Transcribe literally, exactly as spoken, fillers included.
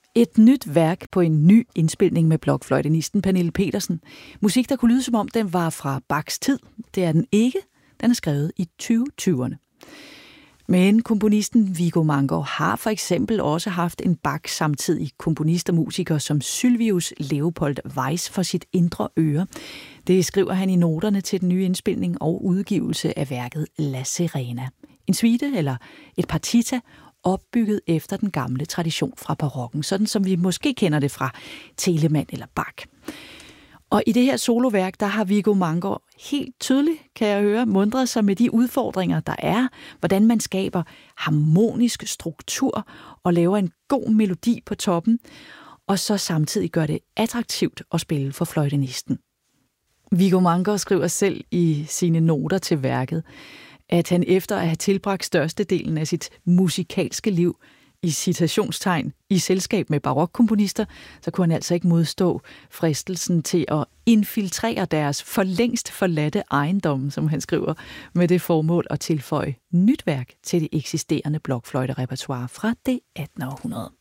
Et nyt værk på en ny indspilning med blokfløjtenisten Pernille Petersen. Musik, der kunne lyde som om den var fra Bachs tid. Det er den ikke. Den er skrevet i tyve tyverne. Men komponisten Viggo Mangor har for eksempel også haft en Bach samtidig komponist og musiker som Sylvius Leopold Weiss for sit indre øre. Det skriver han i noterne til den nye indspilning og udgivelse af værket La Sirena. En suite eller et partita opbygget efter den gamle tradition fra barokken, sådan som vi måske kender det fra Telemann eller Bach. Og i det her soloværk, der har Viggo Mangor helt tydeligt, kan jeg høre, mundret sig med de udfordringer, der er, hvordan man skaber harmonisk struktur og laver en god melodi på toppen, og så samtidig gør det attraktivt at spille for fløjtenisten. Viggo Mangor skriver selv i sine noter til værket, at han efter at have tilbragt størstedelen af sit musikalske liv i citationstegn i selskab med barokkomponister, så kunne han altså ikke modstå fristelsen til at infiltrere deres for længst forladte ejendom, som han skriver, med det formål at tilføje nyt værk til det eksisterende blokfløjterepertoire fra det attende århundrede.